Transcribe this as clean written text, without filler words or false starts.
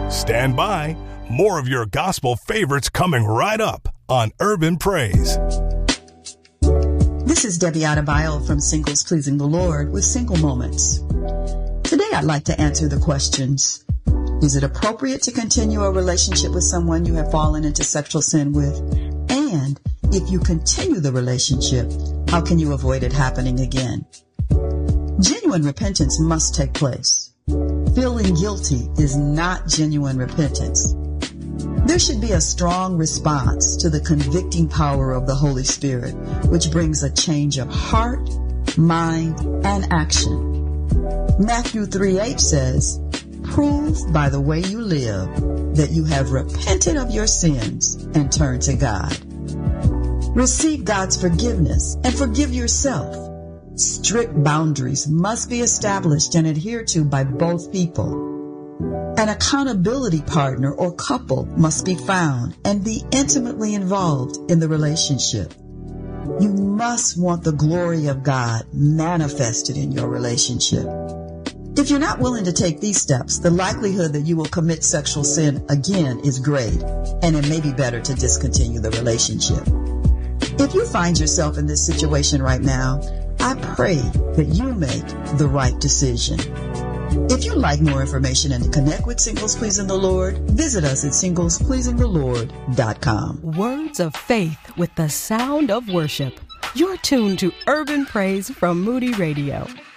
Stand by. More of your gospel favorites coming right up on Urban Praise. This is Debbie Adebayo from Singles Pleasing the Lord with Single Moments. Today I'd like to answer the questions. Is it appropriate to continue a relationship with someone you have fallen into sexual sin with? And if you continue the relationship, how can you avoid it happening again? Genuine repentance must take place. Feeling guilty is not genuine repentance. There should be a strong response to the convicting power of the Holy Spirit, which brings a change of heart, mind, and action. Matthew 3:8 says, "Prove by the way you live that you have repented of your sins and turned to God." Receive God's forgiveness and forgive yourself. Strict boundaries must be established and adhered to by both people. An accountability partner or couple must be found and be intimately involved in the relationship. You must want the glory of God manifested in your relationship. If you're not willing to take these steps, the likelihood that you will commit sexual sin again is great, and it may be better to discontinue the relationship. If you find yourself in this situation right now, I pray that you make the right decision. If you'd like more information and to connect with Singles Pleasing the Lord, visit us at SinglesPleasingTheLord.com. Words of faith with the sound of worship. You're tuned to Urban Praise from Moody Radio.